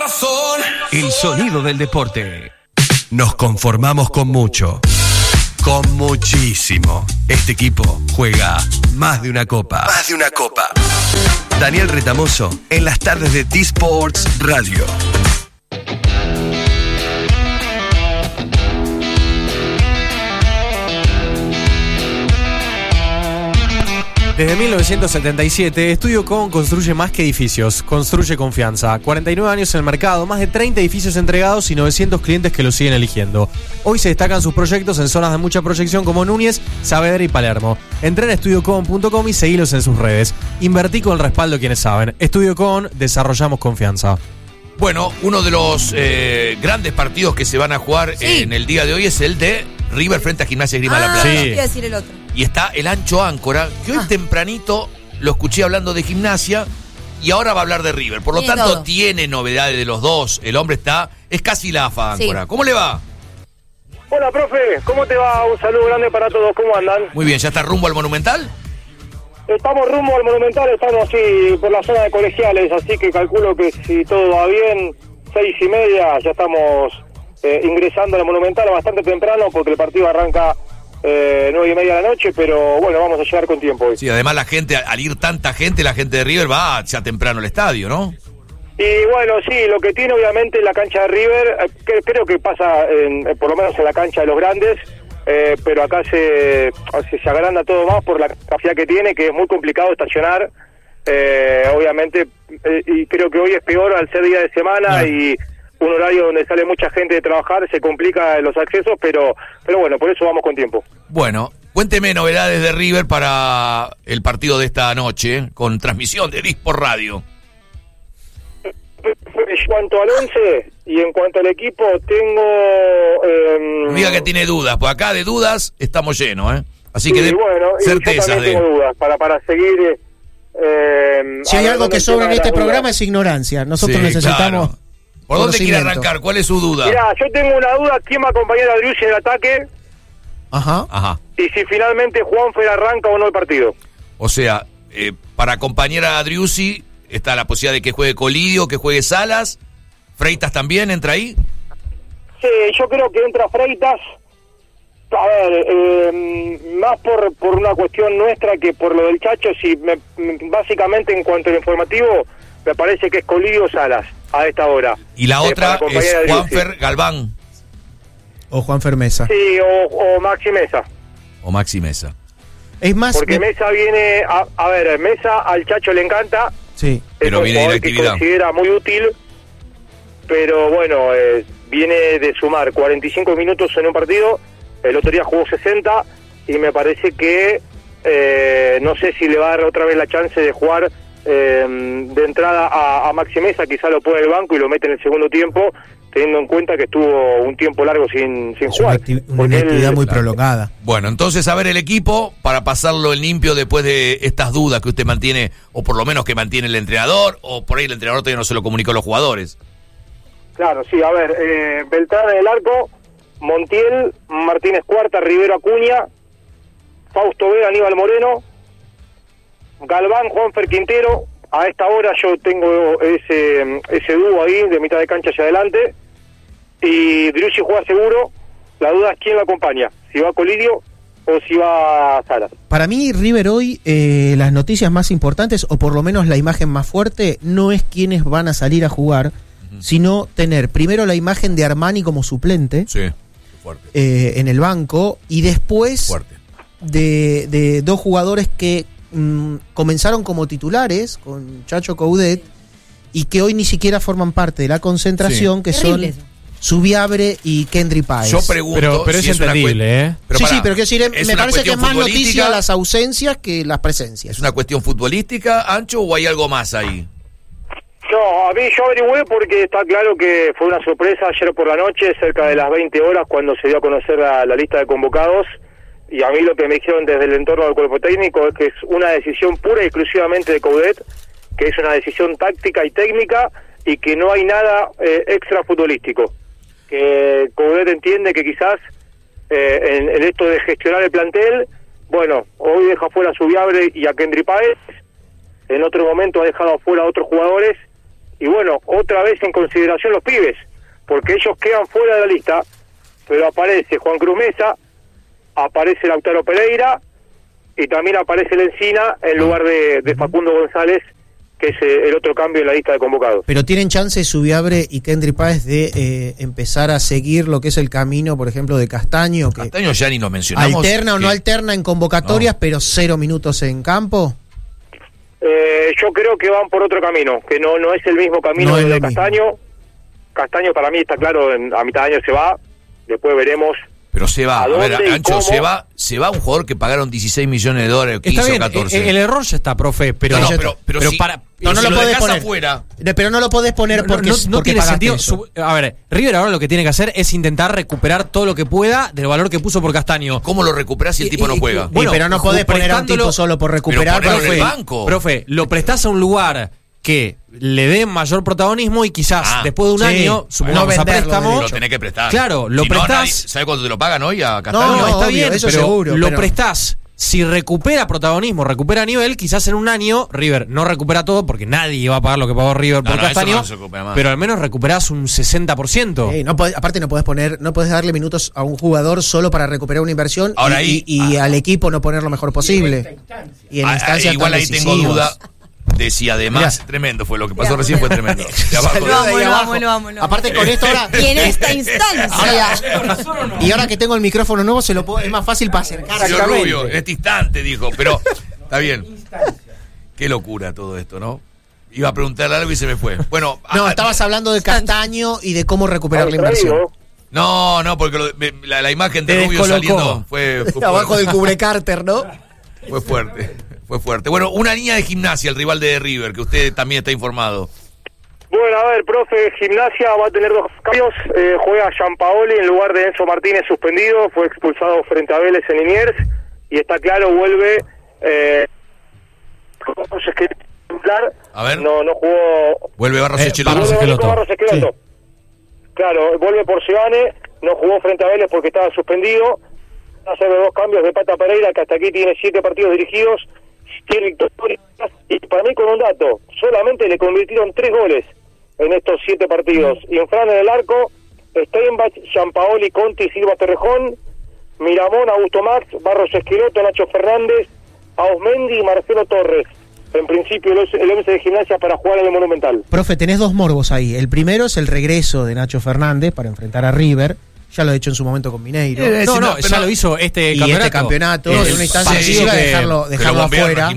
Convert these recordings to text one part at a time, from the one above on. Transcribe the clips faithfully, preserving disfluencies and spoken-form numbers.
razón. El sonido del deporte. Nos conformamos con mucho. Con muchísimo. Este equipo juega más de una copa. Más de una copa. Daniel Retamoso en las tardes de T-Sports Radio. Desde mil novecientos setenta y siete, Estudio Com construye más que edificios, construye confianza. cuarenta y nueve años en el mercado, más de treinta edificios entregados y novecientos clientes que lo siguen eligiendo. Hoy se destacan sus proyectos en zonas de mucha proyección como Núñez, Saavedra y Palermo. Entrá en estudio com punto com y seguilos en sus redes. Invertí con el respaldo de quienes saben. Estudio Com, desarrollamos confianza. Bueno, uno de los eh, grandes partidos que se van a jugar sí. en el día de hoy es el de River frente a Gimnasia Esgrima ah, La Plata. Sí. Iba a decir el otro. Y está el Ancho Áncora, que hoy ah. tempranito lo escuché hablando de Gimnasia y ahora va a hablar de River. Por lo tiene tanto, todo. Tiene novedades de los dos. El hombre está, es casi la AFA, Áncora. Sí. ¿Cómo le va? Hola, profe. ¿Cómo te va? Un saludo grande para todos. ¿Cómo andan? Muy bien. ¿Ya está rumbo al Monumental? Estamos rumbo al Monumental, estamos así por la zona de Colegiales, así que calculo que si todo va bien, seis y media, ya estamos eh, ingresando al Monumental bastante temprano porque el partido arranca eh, nueve y media de la noche, pero bueno, vamos a llegar con tiempo hoy. Sí, además la gente, al ir tanta gente, la gente de River va ya temprano al estadio, ¿no? Y bueno, sí, lo que tiene obviamente la cancha de River, eh, que, creo que pasa en, eh, por lo menos en la cancha de los grandes, Eh, pero acá se, se se agranda todo más por la capacidad que tiene, que es muy complicado estacionar, eh, obviamente, eh, y creo que hoy es peor al ser día de semana no. y un horario donde sale mucha gente de trabajar, se complica los accesos, pero pero bueno, por eso vamos con tiempo. Bueno, cuénteme novedades de River para el partido de esta noche, con transmisión de Disc por Radio. En cuanto al once y en cuanto al equipo, tengo... Eh, no diga que tiene dudas, pues acá de dudas estamos llenos, ¿eh? Así sí, que de bueno, certezas. Yo también de... tengo dudas para, para seguir... Eh, si hay algo que sobra en este programa es ignorancia. Nosotros sí, necesitamos... Claro. ¿Por dónde quiere arrancar? ¿Cuál es su duda? Mirá, yo tengo una duda. ¿Quién va a acompañar a Driussi en el ataque? Ajá. Ajá. Y si finalmente Juanfer arranca o no el partido. O sea, eh, para acompañar a Driussi... está la posibilidad de que juegue Colidio, que juegue Salas. ¿Freitas también entra ahí? Sí, yo creo que entra Freitas. A ver, eh, más por por una cuestión nuestra que por lo del Chacho. Si me, básicamente en cuanto al informativo, me parece que es Colidio Salas a esta hora. Y la eh, otra es Juanfer Galván. O Juanfer Mesa. Sí, o, o Maxi Mesa. O Maxi Mesa. Es más... Porque me... Mesa viene... A, a ver, Mesa al Chacho le encanta... Sí, pero viene de la actividad. Que considera muy útil, pero bueno, eh, viene de sumar cuarenta y cinco minutos en un partido. El otro día jugó sesenta y me parece que eh, no sé si le va a dar otra vez la chance de jugar eh, de entrada a, a Maxi Mesa. Quizá lo pone en el banco y lo mete en el segundo tiempo, teniendo en cuenta que estuvo un tiempo largo sin, sin es jugar. Una, acti- una actividad él, muy claro. prolongada. Bueno, entonces a ver el equipo para pasarlo en limpio después de estas dudas que usted mantiene, o por lo menos que mantiene el entrenador, o por ahí el entrenador todavía no se lo comunicó a los jugadores. Claro, sí, a ver, eh, Beltrán en el arco, Montiel, Martínez Cuarta, Rivero Acuña, Fausto Vega, Aníbal Moreno, Galván, Juanfer Quintero. A esta hora yo tengo ese ese dúo ahí de mitad de cancha hacia adelante. Y Driussi juega seguro. La duda es quién lo acompaña, si va Colidio o si va Salas. Para mí River hoy, eh, las noticias más importantes, o por lo menos la imagen más fuerte, no es quiénes van a salir a jugar, uh-huh. sino tener primero la imagen de Armani como suplente, sí, fuerte. Eh, en el banco, y después de, de dos jugadores que mm, comenzaron como titulares, con Chacho Coudet, y que hoy ni siquiera forman parte de la concentración, sí. que Terrible. son... Subiabre y Kendry Páez. Yo pregunto, pero, pero si es entendible, ¿eh? Pero sí, pará, sí, pero quiero decir, me parece que es más noticia las ausencias que las presencias. ¿Es una cuestión futbolística, Ancho, o hay algo más ahí? No, a mí yo averigüé porque está claro que fue una sorpresa ayer por la noche, cerca de las veinte horas, cuando se dio a conocer la, la lista de convocados, y a mí lo que me dijeron desde el entorno del cuerpo técnico es que es una decisión pura y exclusivamente de Coudet, que es una decisión táctica y técnica, y que no hay nada eh, extra futbolístico. Que Coudet entiende que quizás eh, en, en esto de gestionar el plantel, bueno, hoy deja fuera a Subiabre y a Kendry Páez, en otro momento ha dejado afuera a otros jugadores, y bueno, otra vez en consideración los pibes, porque ellos quedan fuera de la lista, pero aparece Juan Cruz Mesa, aparece Lautaro Pereira y también aparece Lencina en lugar de, de Facundo González, que es el otro cambio en la lista de convocados. Pero tienen chance Subiabre y Kendry Páez de eh, empezar a seguir lo que es el camino, por ejemplo, de Castaño, que Castaño ya ni nos mencionamos. ¿Alterna o no que... alterna en convocatorias, no. pero cero minutos en campo? Eh, yo creo que van por otro camino, que no no es el mismo camino no de Castaño. Mismo. Castaño para mí está claro, en, a mitad de año se va, después veremos. Pero se va, a, a ver, Ancho, se va, se va un jugador que pagaron dieciséis millones de dólares, quince está bien, o catorce. El, el error ya está, profe, pero no, no, pero, pero, pero si, para no, no si lo, lo podés poner afuera. Pero no lo podés poner porque no, no, no porque tiene sentido. Su, a ver, River ahora lo que tiene que hacer es intentar recuperar todo lo que pueda del valor que puso por Castaño. ¿Cómo lo recuperás si el tipo y, no juega? Bueno, pero no podés poner a un tipo solo por recuperar. Pero profe, en el banco. Profe, lo prestás a un lugar que le dé mayor protagonismo y quizás ah, después de un sí. año, supongamos no a préstamo, lo tenés que prestar. Claro, lo si prestás. No, nadie, ¿sabes cuánto te lo pagan hoy a Castaño? No, no, está obvio, bien, eso pero seguro, lo pero... prestás. Si recupera protagonismo, recupera nivel, quizás en un año River no recupera todo porque nadie va a pagar lo que pagó River no, por no, Castaño, no pero al menos recuperás un sesenta por ciento. Eh, no podés, aparte no podés poner, no podés darle minutos a un jugador solo para recuperar una inversión Ahora y, ahí, y, y ah, al equipo no poner lo mejor posible. Y en ah, instancias igual tan ahí tengo duda de si además, Mirá. tremendo fue lo que pasó ya, recién, fue tremendo. De abajo, vámonos, de abajo. vámonos, vámonos. Aparte con esto ahora... Y en esta instancia... Ahora, y ahora que tengo el micrófono nuevo, se lo puedo, es más fácil para acercar. Señor Rubio, en este instante dijo, pero está bien. Qué locura todo esto, ¿no? Iba a preguntarle algo y se me fue. Bueno, no, a, estabas hablando de Castaño y de cómo recuperar la inversión. No, no, porque lo, me, la, la imagen de Te Rubio descolocó. saliendo fue, fue abajo del cubre Carter, ¿no? Fue fuerte, fue fuerte. Bueno, una línea de Gimnasia, el rival de River, que usted también está informado. Bueno, a ver, profe, Gimnasia va a tener dos cambios. Eh, juega Gianpaoli en lugar de Enzo Martínez suspendido. Fue expulsado frente a Vélez en Liniers. Y está claro, vuelve... Eh, a ver. No, no jugó... Vuelve Barros eh, Esqueloto. Barros Esqueloto. Barros Esqueloto. Sí. Claro, vuelve por Cebane. No jugó frente a Vélez porque estaba suspendido. Va a hacer dos cambios de Pata Pereira, que hasta aquí tiene siete partidos dirigidos. Tiene victorias. Y para mí, con un dato, solamente le convirtieron tres goles en estos siete partidos. Infran en el arco, Steinbach, Gianpaoli, Conti, Silva Torrejón, Miramón, Augusto Max, Barros Esqueloto, Nacho Fernández, Ausmendi y Marcelo Torres. En principio el once de Gimnasia para jugar en el Monumental. Profe, tenés dos morbos ahí. El primero es el regreso de Nacho Fernández para enfrentar a River. Ya lo ha hecho en su momento con Mineiro. Eh, no, no, ya lo hizo este y campeonato. este campeonato, es en una instancia partido decisiva, que- dejarlo, dejarlo afuera.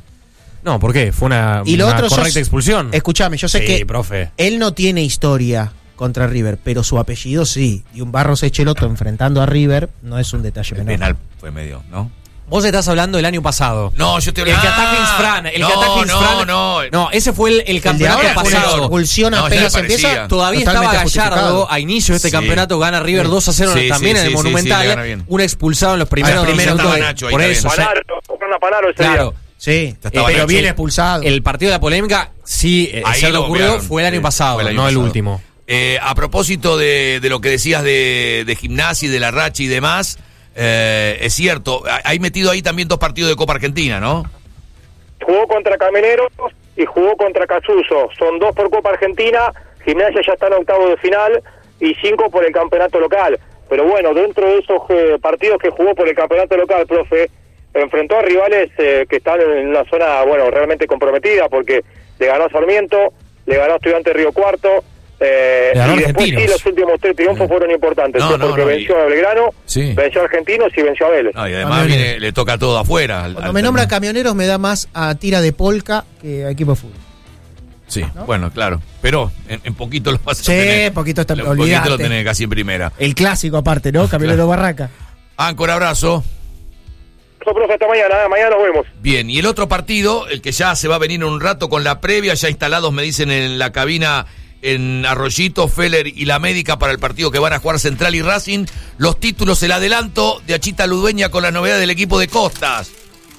No, ¿por qué? Fue una, Y lo una otro correcta sos- expulsión. Escuchame, yo sé Sí, que profe. él no tiene historia contra River, pero su apellido sí. Y un Barros Esqueloto enfrentando a River no es un detalle El menor. penal fue medio, ¿no? Vos estás hablando del año pasado. No, yo estoy El hablando... que ataca a Insfran, el no, que ataca a Insfran. No, no, No, ese fue el, el campeonato ahora fue una pasado. expulsión No, apenas ya empieza. parecía. Todavía Totalmente estaba Gallardo justificado. a inicio de este Sí. campeonato, gana River dos a cero Sí, también sí, en el sí, sí, Monumental. sí, le gana bien. Un expulsado en los primeros Ah, primeros minutos. estaba Nacho ahí Por también. eso, o sea, Panaro, Fernando Panaro ese claro. día. Sí, Ya estaba pero Nacho. bien expulsado. El partido de la polémica, sí, eh, Ahí ya lo lo ocurrió, copiaron. fue el año Sí, pasado, fue el año no el pasado. último. Eh, a propósito de, de lo que decías de, de Gimnasia y de la racha y demás, eh, es cierto, hay metido ahí también dos partidos de Copa Argentina, ¿no? Jugó contra Camineros y jugó contra Casuso. Son dos por Copa Argentina. Gimnasia ya está en octavo de final y cinco por el campeonato local. Pero bueno, dentro de esos eh, partidos que jugó por el campeonato local, profe, enfrentó a rivales eh, que están en una zona, bueno, realmente comprometida, porque le ganó a Sarmiento, le ganó a Estudiantes Río Cuarto, eh, Le ganó y después sí Argentinos. los últimos tres triunfos fueron importantes, No, fue no, porque no, venció y- a Belgrano, Sí. venció a Argentinos y venció a Vélez. No, y además Camioneros. viene, le toca todo afuera. al- Cuando al me nombra terminar. camioneros me da más a tira de polka que a equipo de fútbol. Sí, bueno, claro. Pero en, en poquito lo vas a Sí, tener. poquito está- en poquito olvídate. lo tenés casi en primera. El clásico aparte, ¿no? Camionero Barraca. Áncora, abrazo. Eso, profe, hasta mañana, ¿eh? Mañana nos vemos. Bien, y el otro partido, el que ya se va a venir en un rato con la previa, ya instalados, me dicen, en la cabina en Arroyito, Feller y la médica para el partido que van a jugar Central y Racing. Los títulos, el adelanto de Achita Ludueña con la novedad del equipo de Costas.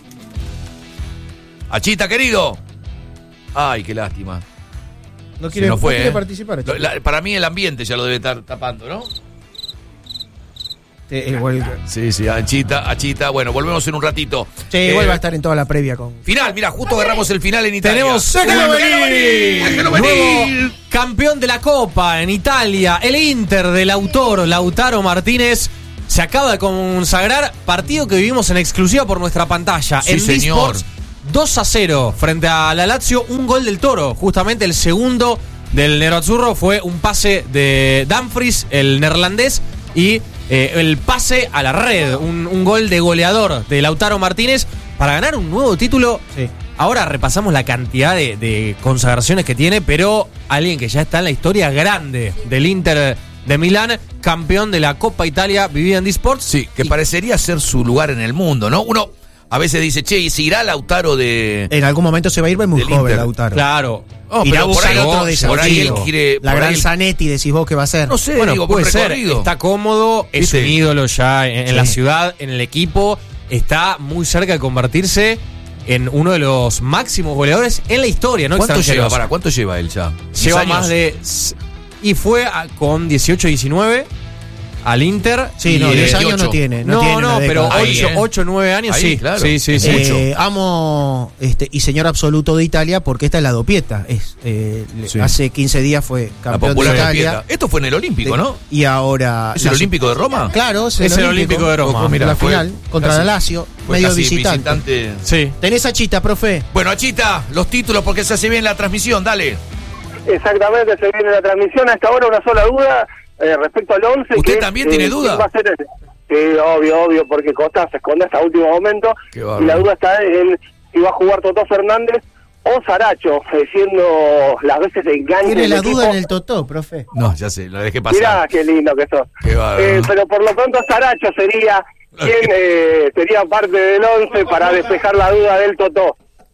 Achita, querido. Ay, qué lástima. No Se quiere, nos fue, no quiere ¿eh? participar. Lo- la- para mí el ambiente ya lo debe estar tapando, ¿no? Sí, igual, Sí, sí, Achita, Achita. Bueno, volvemos en un ratito. sí, Eh, igual va a estar en toda la previa con. Final, mira, justo agarramos el final en Italia. Tenemos ¡Déjalo un venir! ¡Déjalo venir! nuevo campeón de la Copa en Italia, el Inter del autor Lautaro Martínez. Se acaba de consagrar, partido que vivimos en exclusiva por nuestra pantalla. Sí, en señor. D-Sports, dos a cero frente a la Lazio, un gol del Toro. Justamente el segundo del Nerazzurro fue un pase de Dumfries, el neerlandés, y eh, el pase a la red, un, un gol de goleador de Lautaro Martínez para ganar un nuevo título. Sí. Ahora repasamos la cantidad de, de consagraciones que tiene, pero alguien que ya está en la historia grande del Inter de Milán, campeón de la Copa Italia, vivida en D-Sports. Sí, que Y- parecería ser su lugar en el mundo, ¿no? Uno a veces dice, che, ¿y si irá Lautaro de...? En algún momento se va a ir, va muy Del joven Inter. Lautaro. Claro. Oh, Irá a pero por buscar ahí, otro por ahí él desafío. quiere... La por gran ahí él- Zanetti, decís vos que va a ser. No sé, Bueno, digo, puede por ser. recorrido. Está cómodo, es ¿Viste? un ídolo ya en, en Sí. la ciudad, en el equipo. Está muy cerca de convertirse en uno de los máximos goleadores en la historia, ¿no? ¿Cuánto lleva? Extranjeros. Para, ¿cuánto lleva él ya? Lleva ¿diez más años? de... Y fue a- con dieciocho diecinueve al Inter. Sí, y, no, eh, diez años dieciocho. no tiene. No, No, tiene no, una pero década. Ahí, ¿eh? ocho, nueve años Ahí, sí. claro. Sí, sí, sí. Eh, amo este, y señor absoluto de Italia porque esta es la dopieta. Es, eh, le- Sí. Hace quince días fue La campeón de popular Italia. Dopieta. Esto fue en el Olímpico, ¿no? Y ahora. ¿Es la- el Olímpico de Roma? Claro, es, Es el Olímpico de Roma. Oh, mira, la fue final contra casi- la Lazio, Fue medio casi visitante. Sí. Tenés a Chita, profe. Bueno, Achita, los títulos porque se hace bien la transmisión, dale. Exactamente, se viene la transmisión. Hasta ahora una sola duda eh, respecto al once. ¿Usted que es, también tiene eh, duda? ¿quién va a ser el- Sí, obvio, obvio, porque Costa se esconde hasta último momento. Qué bárbaro. Y la duda está en si va a jugar Totó Fernández o Saracho, eh, siendo las veces de enganche. Tiene del la equipo. duda en el Totó, profe. No, ya sé, lo dejé pasar. Mirá qué lindo que sos. Qué bárbaro. Eh, pero por lo pronto Saracho sería quien eh, sería parte del once para despejar la duda del Totó.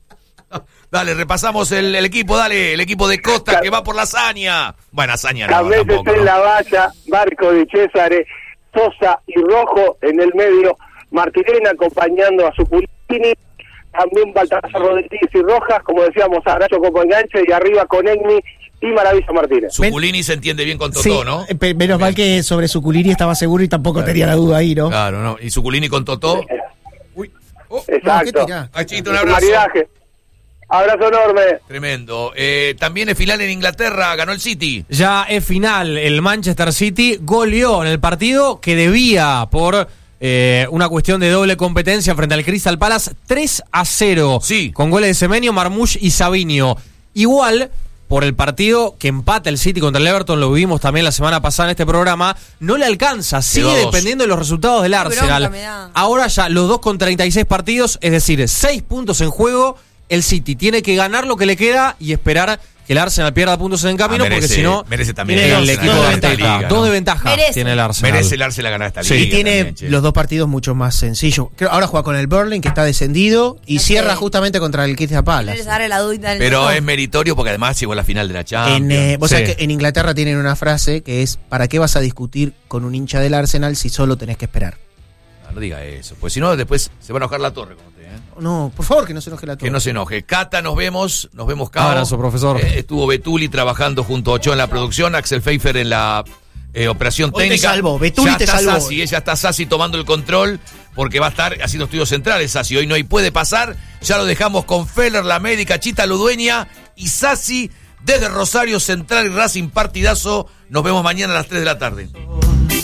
Dale, repasamos el, el equipo, dale, el equipo de Costa Ca- que va por la hazaña. Bueno, hazaña no, Cambeses tampoco, en ¿no? la valla, Barco de Césare, Sosa y Rojo en el medio, Martirena acompañando a Suculini, también Baltasar Rodríguez y Rojas, como decíamos, Aracho como enganche y arriba con Egni y Maravilla Martínez. Suculini se entiende bien con Totó, ¿no? eh, pe- menos mal que sobre Suculini estaba seguro y tampoco tenía la duda ahí, ¿no? Claro, ¿no? Y Suculini con Totó. Uy, oh, No, ¿qué Exacto. tirá? Achito, un Un abrazo. maridaje. Abrazo enorme. Tremendo. Eh, también es final en Inglaterra, ganó el City. Ya es final, el Manchester City goleó en el partido que debía por eh, una cuestión de doble competencia frente al Crystal Palace tres a cero. Sí. Con goles de Semenyo, Marmoush y Savinho. Igual, por el partido que empata el City contra el Everton, lo vimos también la semana pasada en este programa, no le alcanza, sigue Quedó a dos. dependiendo de los resultados del bronca Arsenal. me da. Ahora ya los dos con treinta y seis partidos, es decir, seis puntos en juego. El City tiene que ganar lo que le queda y esperar que el Arsenal pierda puntos en el camino, Ah, merece- porque si no, merece también tiene el el Arsenal equipo de ganar esta ventaja. liga, Dos ¿no? de ventaja Merece. tiene el Arsenal. Merece el Arsenal ganar esta Sí. liga. Y tiene también, che. los dos partidos mucho más sencillos. Creo, ahora juega con el Burnley, que está descendido, y No sé. cierra justamente contra el Crystal No Palace. les daré la duda del Pero Totó. es meritorio porque además llegó a la final de la Champions. En, eh, vos Sí. sabés que en Inglaterra tienen una frase que es: ¿para qué vas a discutir con un hincha del Arsenal si solo tenés que esperar? No, no diga eso, pues si no después se va a enojar la torre con usted, ¿eh? No, por favor, que no se enoje la torre. Que no se enoje. Cata, nos vemos, nos vemos, Cabo. Abrazo, profesor. Eh, estuvo Betuli trabajando junto a Ochoa en la producción, Axel Pfeiffer en la eh, operación Hoy te técnica. salvó, Betuli Ya te está salvó. Sassi, ella está Sassi tomando el control porque va a estar haciendo estudios centrales, Sassi. Hoy no hay puede pasar. Ya lo dejamos con Feller, la médica, Chita Ludueña y Sassi desde Rosario Central y Racing Partidazo. Nos vemos mañana a las tres de la tarde.